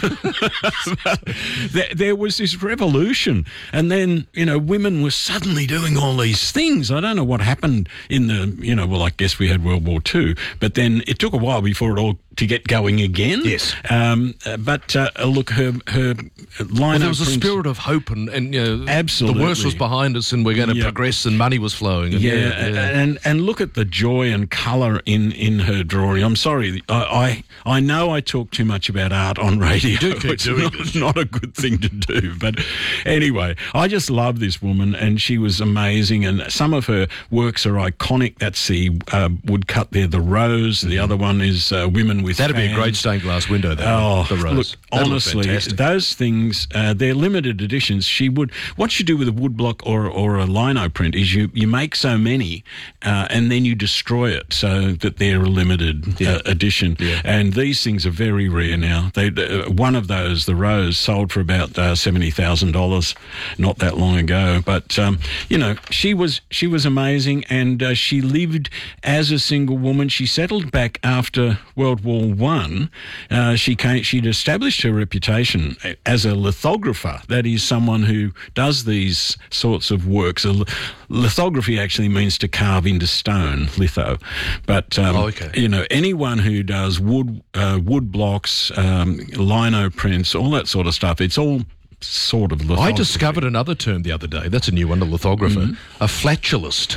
remember. there, there was this revolution, and then, you know, women were suddenly doing all these things. I don't know what happened in the, you know, well, I guess we had World War Two, but then it took a while before it all to get going again. Yes. Um, uh, but uh, look, her her line. Well, there was a spirit of hope, and, and you know, Absolutely. the worst was behind us, and we're going to Yep. progress, and money was flowing. And Yeah, yeah. and and look at the joy and colour in, in her drawing. I'm sorry, I, I I know I talk too much about art on radio. do keep it's doing not, not a good thing to do. But anyway, I just love this woman, and she was amazing. And some of her works are iconic. That's the uh, woodcut there, the rose. The other one is uh, Women with That'd be a great Fans. stained glass window there. Oh, the rose. look, That'd look honestly, fantastic. those things, uh, they're limited editions. She would, what you do with a woodblock or, or a lino print is you, you make so many uh, and then you destroy it so that they're a limited Yeah. uh, edition. Yeah. And these things are very rare now. They, uh, one of those, the rose, sold for about uh, seventy thousand dollars not that long ago. But, um, you know, she was, she was amazing, and uh, she lived as a single woman. She settled back after World War One. Uh, she came, she'd established her reputation as a lithographer. That is, someone who does these sorts of works. A lithography actually means to carve into stone, litho. But, um, Oh, okay. you know, anyone who does wood, uh, wood blocks, um, lino prints, all that sort of stuff, it's all sort of lithography. I discovered another term the other day. That's a new one, a lithographer. Mm-hmm. A flatulist.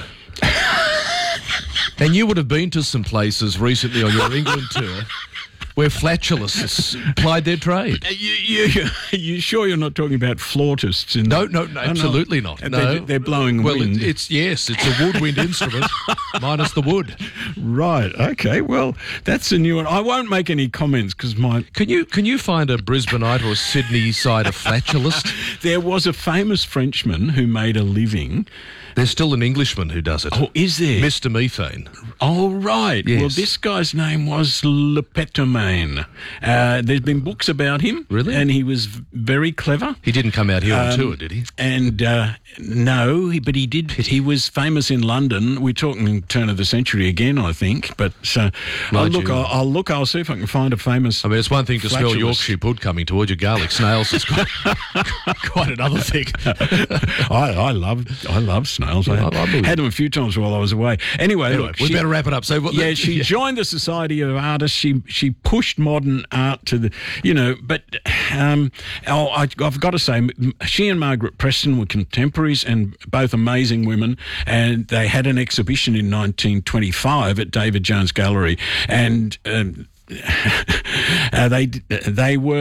And you would have been to some places recently on your England tour where flatulists plied their trade. You, you, you sure you're not talking about flautists? In No, no, no, Oh, no. absolutely not. They're- No, they're blowing well, wind. It, it's yes, it's a woodwind instrument minus the wood. Right. Okay. Well, that's a new one. I won't make any comments because my. Can you can you find a Brisbaneite or a Sydney side of flatulist? There was a famous Frenchman who made a living. There's still an Englishman who does it. Oh, is there? Mister Methane. Oh, right. Yes. Well, this guy's name was Le Petomane. Uh, there's been books about him. Really? And he was v- very clever. He didn't come out here on Um, tour, did he? And uh, no, he- but he did. He was famous in London. We're talking turn of the century again, I think. But uh, I'll Mind look. you- I'll, I'll look. I'll see if I can find a famous. I mean, it's one thing to smell flatulist. Yorkshire pud coming towards you. Garlic snails is quite, quite another thing. I, I love. I love snails. I Yeah, had, I- I believe had them a few times while I was away. Anyway, Anyway, look, we she- better wrap it up. So, what, yeah, she joined the Society of Artists. She she pushed modern art to the, you know, but um, oh, I, I've got to say, m- she and Margaret Preston were contemporaries and both amazing women. And they had an exhibition in nineteen twenty-five at David Jones Gallery, and um, uh, they they were.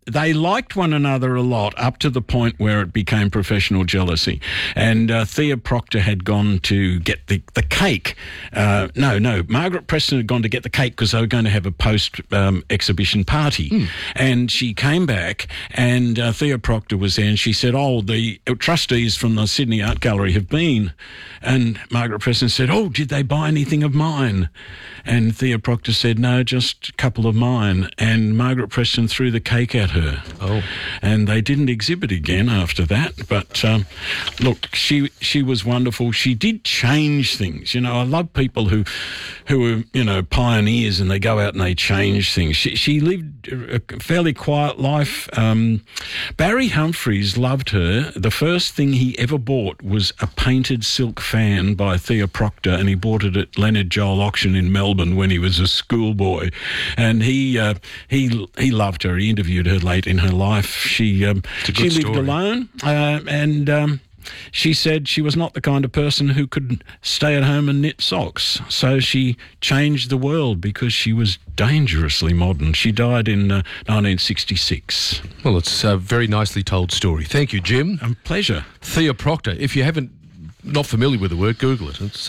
they liked one another a lot up to the point where it became professional jealousy. And uh, Thea Proctor had gone to get the, the cake. Uh, no, no, Margaret Preston had gone to get the cake because they were going to have a post-exhibition um, party. Mm. And she came back and uh, Thea Proctor was there and she said, oh, the trustees from the Sydney Art Gallery have been. And Margaret Preston said, oh, did they buy anything of mine? And Thea Proctor said, no, just a couple of mine. And Margaret Preston threw the cake at her. Oh. And they didn't exhibit again after that. But um, look, she she was wonderful. She did change things. You know, I love people who who are, you know, pioneers and they go out and they change things. She, she lived a fairly quiet life. Um, Barry Humphries loved her. The first thing he ever bought was a painted silk fan by Thea Proctor, and he bought it at Leonard Joel Auction in Melbourne when he was a schoolboy. And he uh, he he loved her. He interviewed her late in her life. She um, she lived story. alone, uh, and um, she said she was not the kind of person who could stay at home and knit socks. So she changed the world because she was dangerously modern. She died in uh, nineteen sixty-six. Well, it's a very nicely told story. Thank you, Jim. A pleasure. Thea Proctor. If you haven't not familiar with the work, Google it. It's